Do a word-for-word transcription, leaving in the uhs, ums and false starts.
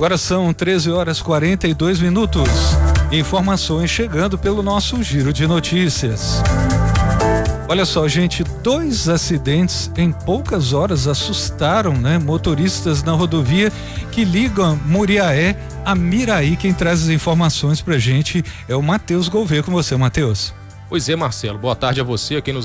Agora são treze horas e quarenta e dois minutos. Informações chegando pelo nosso giro de notícias. Olha só, gente, dois acidentes em poucas horas assustaram, né? Motoristas na rodovia que ligam Muriaé a Miraí. Quem traz as informações pra gente é o Matheus Gouveia. Com você, Matheus. Pois é, Marcelo. Boa tarde a você, a quem nos